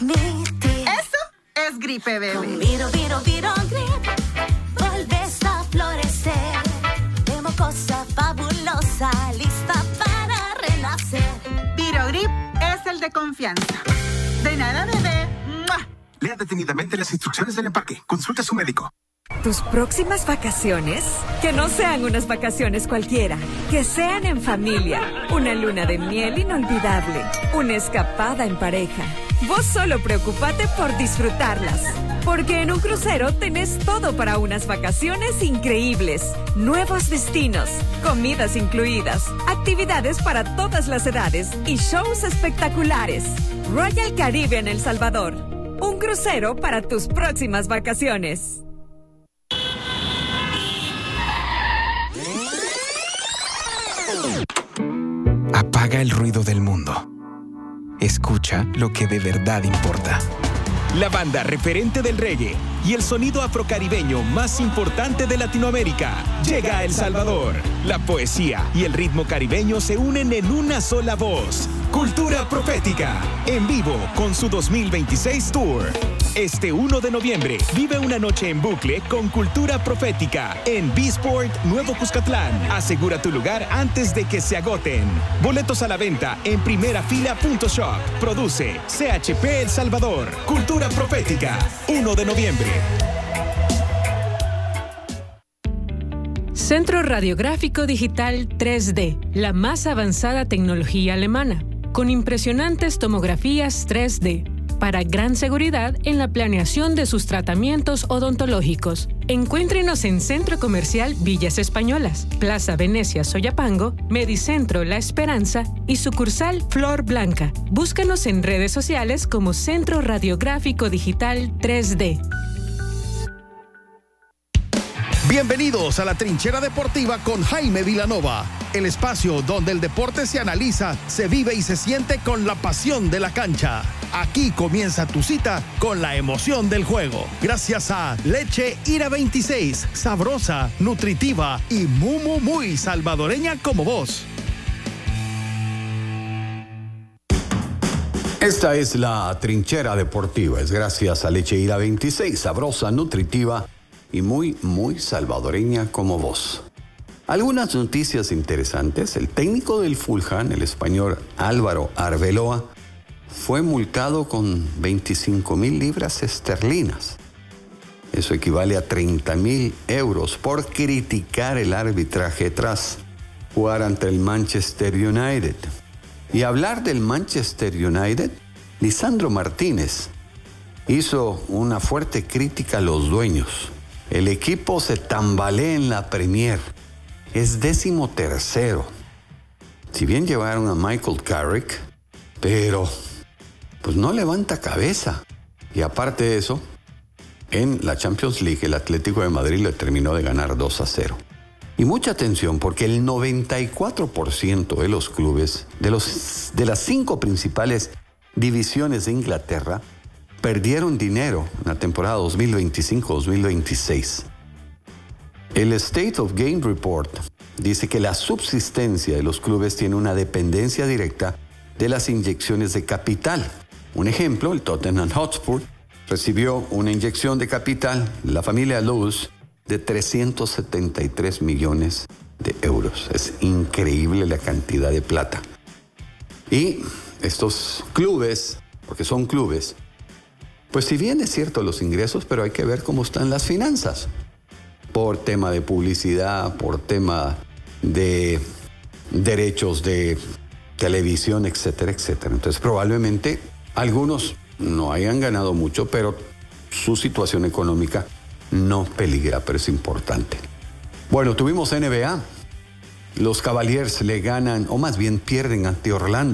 admitir. Eso es gripe, bebé. Con Virogrip, vuelves a florecer. De mocosa fabulosa, lista para renacer. Virogrip es el de confianza. De nada, bebé. ¡Mua! Lea detenidamente las instrucciones del empaque. Consulta a su médico. Tus próximas vacaciones, que no sean unas vacaciones cualquiera, que sean en familia, una luna de miel inolvidable, una escapada en pareja. Vos solo preocupate por disfrutarlas, porque en un crucero tenés todo para unas vacaciones increíbles. Nuevos destinos, comidas incluidas, actividades para todas las edades y shows espectaculares. Royal Caribbean El Salvador, un crucero para tus próximas vacaciones. Apaga el ruido del mundo. Escucha lo que de verdad importa. La banda referente del reggae y el sonido afrocaribeño más importante de Latinoamérica llega a El Salvador. La poesía y el ritmo caribeño se unen en una sola voz. Cultura Profética, en vivo con su 2026 Tour. Este 1 de noviembre, vive una noche en bucle con Cultura Profética en B-Sport Nuevo Cuscatlán. Asegura tu lugar antes de que se agoten. Boletos a la venta en primerafila.shop. Produce CHP El Salvador. Cultura Profética, 1 de noviembre. Centro Radiográfico Digital 3D, la más avanzada tecnología alemana, con impresionantes tomografías 3D, para gran seguridad en la planeación de sus tratamientos odontológicos. Encuéntrenos en Centro Comercial Villas Españolas, Plaza Venecia Soyapango, Medicentro La Esperanza y sucursal Flor Blanca. Búscanos en redes sociales como Centro Radiográfico Digital 3D. Bienvenidos a la Trinchera Deportiva con Jaime Vilanova, el espacio donde el deporte se analiza, se vive y se siente con la pasión de la cancha. Aquí comienza tu cita con la emoción del juego. Gracias a Leche Ira 26, sabrosa, nutritiva y muy salvadoreña como vos. Esta es la Trinchera Deportiva. Es gracias a Leche Ira 26, sabrosa, nutritiva y muy salvadoreña como vos. Algunas noticias interesantes. El técnico del Fulham, el español Álvaro Arbeloa, fue multado con 25,000 libras esterlinas. Eso equivale a 30,000 euros por criticar el arbitraje tras jugar ante el Manchester United. Y hablar del Manchester United, Lisandro Martínez hizo una fuerte crítica a los dueños. El equipo se tambalea en la Premier. Es 13º. Si bien llevaron a Michael Carrick, pero pues no levanta cabeza. Y aparte de eso, en la Champions League el Atlético de Madrid le terminó de ganar 2-0. Y mucha atención porque el 94% de los clubes de las 5 principales divisiones de Inglaterra perdieron dinero en la temporada 2025-2026. El State of Game Report dice que la subsistencia de los clubes tiene una dependencia directa de las inyecciones de capital. Un ejemplo, el Tottenham Hotspur recibió una inyección de capital, la familia Lewis, de 373 millones de euros. Es increíble la cantidad de plata. Y estos clubes, porque son clubes, pues si bien es cierto los ingresos, pero hay que ver cómo están las finanzas. Por tema de publicidad, por tema de derechos de televisión, etcétera, etcétera. Entonces probablemente algunos no hayan ganado mucho, pero su situación económica no peligra, pero es importante. Bueno, tuvimos NBA. Los Cavaliers le ganan, o más bien pierden ante Orlando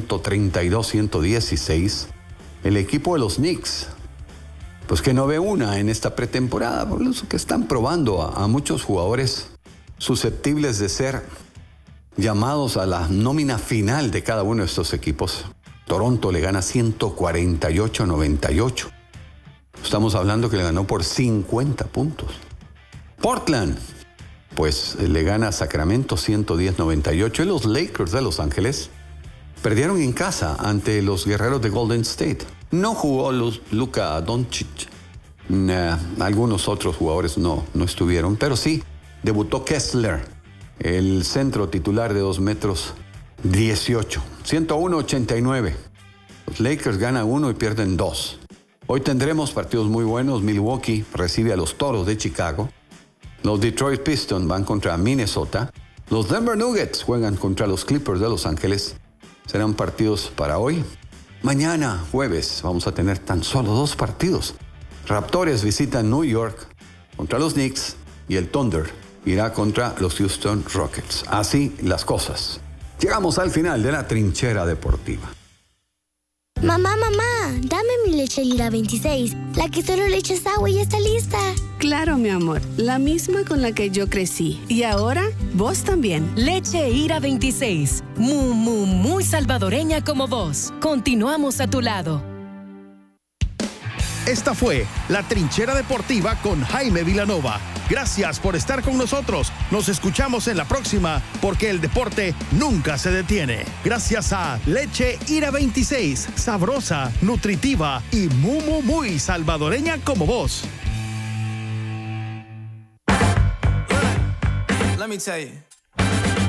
132-116. El equipo de los Knicks, pues que no ve una en esta pretemporada, por eso que están probando a muchos jugadores susceptibles de ser llamados a la nómina final de cada uno de estos equipos. Toronto le gana 148-98. Estamos hablando que le ganó por 50 puntos. Portland, pues le gana a Sacramento 110-98. Y los Lakers de Los Ángeles perdieron en casa ante los Guerreros de Golden State No jugó Luka Doncic. Algunos otros jugadores no estuvieron, pero sí debutó Kessler, el centro titular de 2 metros 18. 101-89. Los Lakers ganan 1 y pierden 2. Hoy tendremos partidos muy buenos. Milwaukee recibe a los Toros de Chicago. Los Detroit Pistons van contra Minnesota. Los Denver Nuggets juegan contra los Clippers de Los Ángeles. Serán partidos para hoy. Mañana, jueves, vamos a tener tan solo 2 partidos. Raptors visitan New York contra los Knicks y el Thunder irá contra los Houston Rockets. Así las cosas. Llegamos al final de la trinchera deportiva. Mamá, dame mi leche Ira 26, la que solo le echas agua y ya está lista. Claro, mi amor, la misma con la que yo crecí. Y ahora, vos también. Leche Ira 26, muy salvadoreña como vos. Continuamos a tu lado. Esta fue La Trinchera Deportiva con Jaime Vilanova. Gracias por estar con nosotros. Nos escuchamos en la próxima, porque el deporte nunca se detiene. Gracias a Leche Ira 26, sabrosa, nutritiva y muy salvadoreña como vos. Let me tell you.